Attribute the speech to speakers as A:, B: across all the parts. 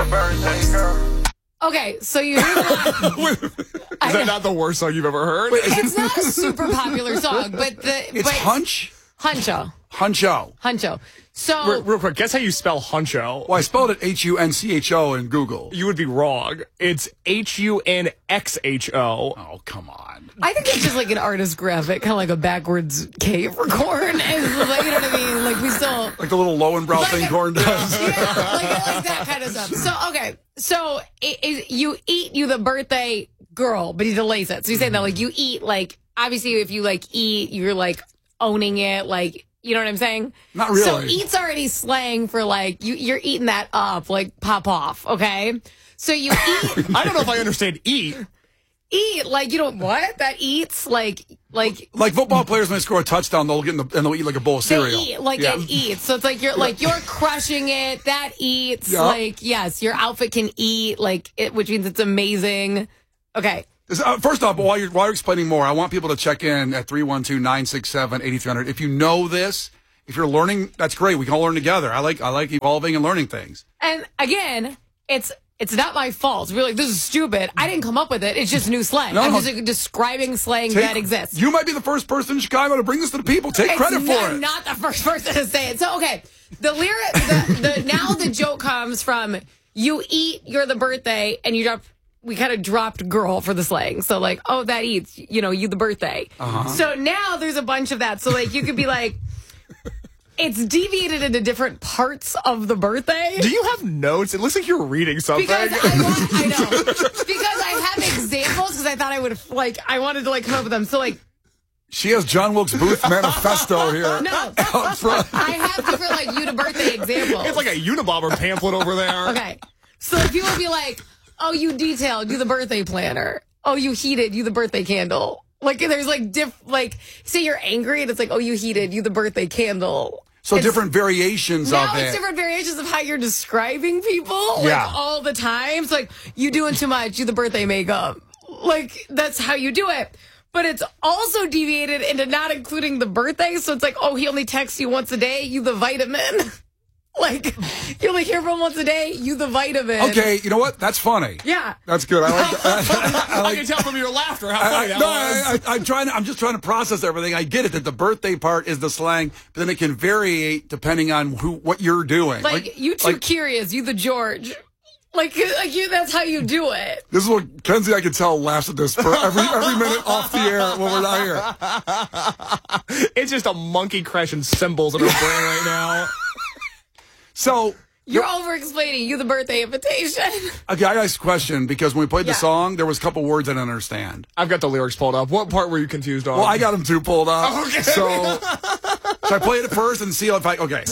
A: your birthday, girl.
B: Okay, so you hear that?
C: Is that not the worst song you've ever heard?
B: It's not a super popular song, but
D: It's Hunch?
B: Huncho.
D: Huncho.
B: So
C: Real quick, guess how you spell Huncho?
D: Well, I spelled it Huncho in Google.
C: You would be wrong. It's Hunxho.
D: Oh, come on.
B: I think it's just like an artist graphic, kind of like a backwards K for corn. It's like, you know what I mean? Like we still
D: Like the little Lowenbrow thing corn does.
B: yeah, like that kind of stuff. So okay, so you eat you the birthday girl, but he delays it. So he's saying that like you eat like obviously if you like eat, you're like owning it, like you know what I'm saying?
D: Not really.
B: So eat's already slang for like you're eating that up, like pop off. Okay, so you eat.
C: I don't know if I understand eat.
B: Eat like you know what that eats like
D: football players when they score a touchdown, they'll get and they'll eat like a bowl of cereal.
B: They eat like it eats. So it's like you're crushing it. That eats.
D: Yeah.
B: Like yes, your outfit can eat. Like it, which means it's amazing. Okay.
D: First off, while you're explaining more, I want people to check in at 312-967-8300. If you know this, if you're learning, that's great. We can all learn together. I like evolving and learning things.
B: And again, it's not my fault. We're like, this is stupid. I didn't come up with it. It's just new slang. I'm just like, describing slang that exists.
D: You might be the first person in Chicago to bring this to the people. Take credit for it.
B: I'm not the first person to say it. So, okay, the lyric, now the joke comes from you eat, you're the birthday, and we kind of dropped girl for the slang. So, like, oh, that eats, you the birthday. So now there's a bunch of that. So, like, you could be like, it's deviated into different parts of the birthday.
C: Do you have notes? It looks like you're reading something.
B: Because I know. Because I have examples because I thought I wanted to come up with them. So
D: she has John Wilkes Booth manifesto here.
B: No. I have different you to birthday examples.
C: It's like a Unabomber pamphlet over there.
B: Okay. So people would be like, oh, you detailed, you the birthday planner. Oh, you heated, you the birthday candle. Like there's say you're angry and it's like, oh, you heated, you the birthday candle.
D: So different variations of it.
B: Now it's different variations of how you're describing people all the time. It's like, you doing too much, you the birthday makeup. Like, that's how you do it. But it's also deviated into not including the birthday. So it's like, oh, he only texts you once a day, you the vitamin. Like, you only hear from him once a day, you the vitamin.
D: Okay, you know what? That's funny.
B: Yeah.
D: That's good. I like that.
C: I can tell from your laughter how funny that was.
D: I'm just trying to process everything. I get it that the birthday part is the slang, but then it can variate depending on what you're doing.
B: Like you too curious, you the George. Like you, that's how you do it.
D: This is what Kenzie, I can tell, laughs at this for every minute off the air when we're not
C: here. It's just a monkey crashing cymbals in her brain right now.
D: So
B: you're over-explaining. You the birthday invitation.
D: Okay, I asked a question because when we played the song, there was a couple words I didn't understand.
C: I've got the lyrics pulled up. What part were you confused on?
D: Well, I got them too pulled up.
C: Oh, okay.
D: So should I play it first and see if I... Okay.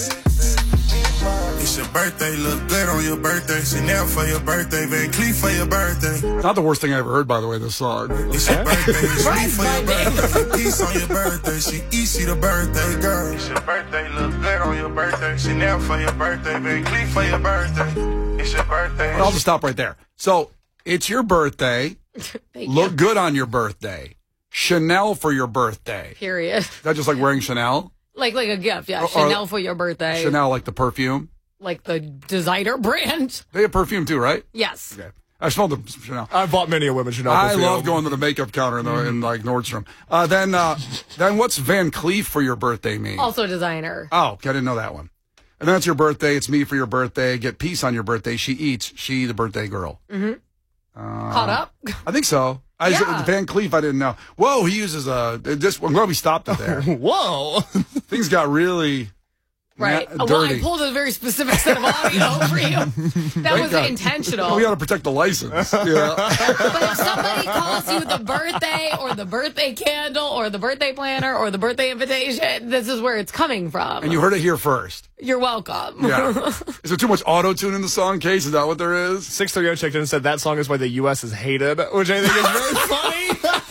A: It's your birthday, look good on your birthday. Chanel for your birthday, Van Cleef for your birthday.
D: Not the worst thing I ever heard, by the way, this song.
A: It's your birthday, it's me for your birthday. Peace on your birthday, she easy the birthday girl. It's your birthday, look good on your birthday. Chanel for your birthday, Van Cleef for your birthday. It's your birthday.
D: I'll just stop right there. So, it's your birthday. Look good on your birthday. Chanel for your birthday.
B: Period.
D: Is that just like wearing Chanel?
B: Like a gift, yeah. Chanel for your birthday.
D: Chanel, like the perfume?
B: Like the designer brand.
D: They have perfume too, right?
B: Yes.
D: Okay. I smelled the Chanel.
C: I've bought many a women's Chanel
D: I
C: perfume.
D: love going to the makeup counter in like Nordstrom. Then what's Van Cleef for your birthday mean?
B: Also designer.
D: Oh, okay, I didn't know that one. And then it's your birthday. It's me for your birthday. Get peace on your birthday. She eats. She the birthday girl.
B: Mm-hmm. Caught up?
D: I think so. Van Cleef, I didn't know. Whoa, he uses I'm glad we stopped it there.
C: Whoa.
D: Things got really
B: right.
D: dirty.
B: Well, I pulled a very specific set of audio for you. That was intentional.
D: We got to protect the license. Yeah.
B: But if somebody calls you the birthday or the birthday candle or the birthday planner or the birthday invitation, this is where it's coming from.
D: And you heard it here first.
B: You're welcome.
D: Yeah. Is there too much auto-tune in the song, Case? Is that what there is?
C: 630 checked in and said that song is why the U.S. is hated, which I think is very funny.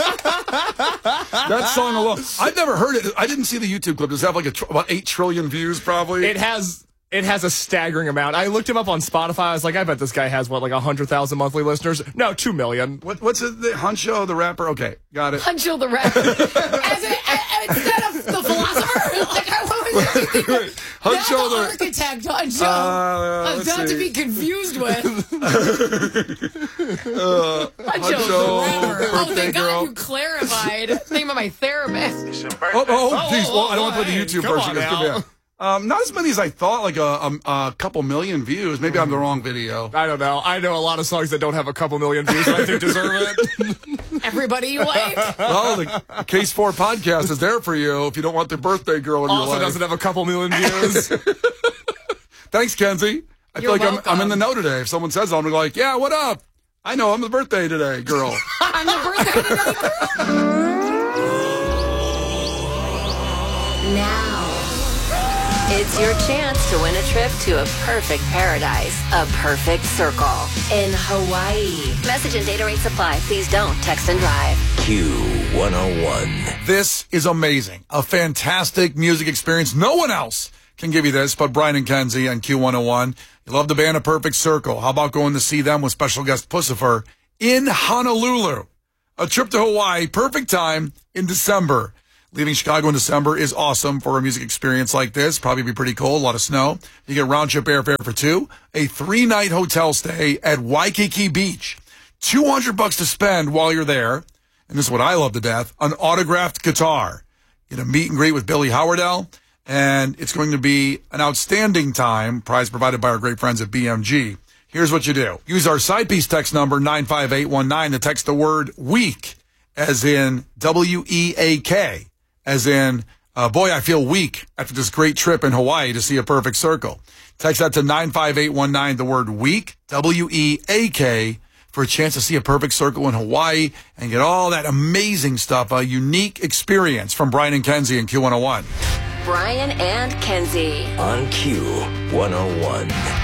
D: That song alone. I've never heard it. I didn't see the YouTube clip. Does it have like about 8 trillion views probably?
C: It has a staggering amount. I looked him up on Spotify. I was like, I bet this guy has, like 100,000 monthly listeners? No, 2 million.
D: What's it? Huncho, the rapper? Okay, got it.
B: Huncho, the rapper. Instead of the philosopher? Like, what was it?
D: Hunt
B: Not
D: shoulder.
B: the architect Hunt Show.
D: let's
B: Not to
D: see.
B: be confused with. Hunt
D: Show,
B: Show forever. Oh,
D: birthday
B: thank
D: girl.
B: God you clarified. Think about my therapist.
A: It's your birthday.
D: Geez. Well, I don't want to play the
C: hey,
D: YouTube
C: come
D: version.
C: on
D: It's gonna be not as many as I thought, like a couple million views. Maybe I'm the wrong video.
C: I don't know. I know a lot of songs that don't have a couple million views that I think deserve it.
B: Everybody you like.
D: Well, the Case 4 podcast is there for you if you don't want the birthday girl in your
C: Also
D: life.
C: doesn't have a couple million views.
D: Thanks, Kenzie. I feel
B: You're
D: like I'm
B: welcome.
D: in the know today. If someone says that, I'm like, yeah, what up? I know I'm the birthday today, girl.
B: I'm the birthday today girl.
E: Now, it's your chance to win a trip to a perfect paradise, a perfect circle in Hawaii. Message and data rates apply. Please don't text and drive.
F: Q101.
D: This is amazing. A fantastic music experience. No one else can give you this but Brian and Kenzie on Q101. You love the band A Perfect Circle. How about going to see them with special guest Pussifer in Honolulu? A trip to Hawaii, perfect time in December. Leaving Chicago in December is awesome for a music experience like this. Probably be pretty cold, a lot of snow. You get round-trip airfare for two, a 3-night hotel stay at Waikiki Beach, $200 to spend while you're there, and this is what I love to death, an autographed guitar. Get a meet and greet with Billy Howardell, and it's going to be an outstanding time, prize provided by our great friends at BMG. Here's what you do. Use our side piece text number 95819 to text the word week, as in W-E-A-K. As in, boy, I feel weak after this great trip in Hawaii to see A Perfect Circle. Text that to 95819, the word week, W-E-A-K, for a chance to see A Perfect Circle in Hawaii and get all that amazing stuff, a unique experience from Brian and Kenzie in Q101.
E: Brian and Kenzie.
F: On Q101.